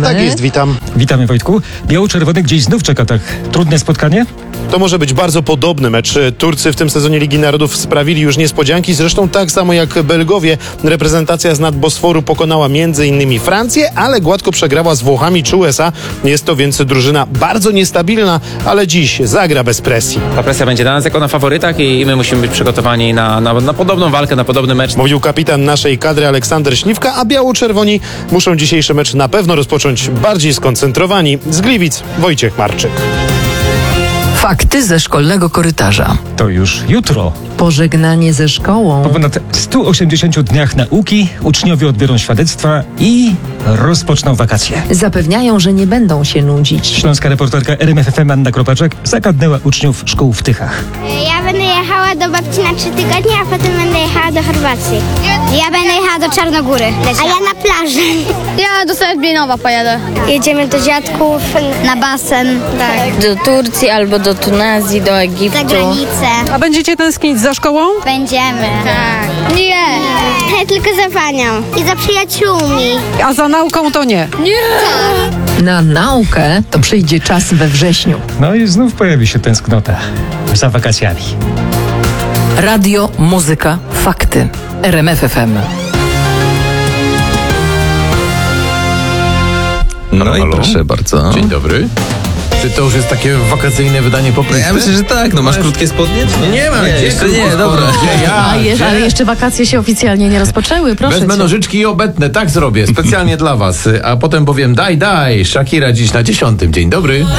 witamy. Tak jest, witam. Witamy, Wojtku. Biało-czerwony gdzieś znów czeka tak trudne spotkanie? To może być bardzo podobny mecz. Turcy w tym sezonie Ligi Narodów sprawili już niespodzianki, zresztą tak samo jak Belgowie. Reprezentacja z Nadbosforu pokonała m.in. Francję, ale gładko przegrała z Włochami czy USA. Jest to więc drużyna bardzo niestabilna, ale dziś zagra bez presji. Ta presja będzie na nas jako na faworytach i my musimy być przygotowani na podobną walkę, na podobny mecz. Mówił kapitan naszej kadry Aleksander Śliwka, a biało-czerwoni muszą dzisiejszy mecz na pewno rozpocząć bardziej skoncentrowani. Z Gliwic Wojciech Marczyk. Fakty ze szkolnego korytarza. To już jutro. Pożegnanie ze szkołą. Po ponad 180 dniach nauki uczniowie odbiorą świadectwa i rozpoczną wakacje. Zapewniają, że nie będą się nudzić. Śląska reporterka RMFFM Anna Kropaczek zagadnęła uczniów szkół w Tychach. Ja będę jechała do babci na 3 tygodnie, a potem będę jechała do Chorwacji. Ja będę jechała do Czarnogóry. A ja na plażę. Ja do Sędbinowa pojadę. Jedziemy do dziadków, na basen. Tak. Do Turcji albo do Tunezji, do Egiptu. Za granicę. A będziecie tęsknić za szkołą? Będziemy. Tak. Nie. Ja tylko za panią i za przyjaciółmi. A za nauką to nie. Na naukę to przyjdzie czas we wrześniu. No i znów pojawi się tęsknota za wakacjami. Radio, muzyka, fakty. RMFFM. No i proszę bardzo. Dzień dobry. Czy to już jest takie wakacyjne wydanie poplisty? Ja myślę, że tak. No masz krótkie spodnie? Czy nie? Nie mam. Nie, Gdzie jeszcze krótko nie, dobra. spodnie? Gdzie ja? Ale jeszcze wakacje się oficjalnie nie rozpoczęły, proszę Wezmę cię. nożyczki i obetnę, tak zrobię, specjalnie dla was. A potem powiem daj, Shakira dziś na 10. Dzień dobry.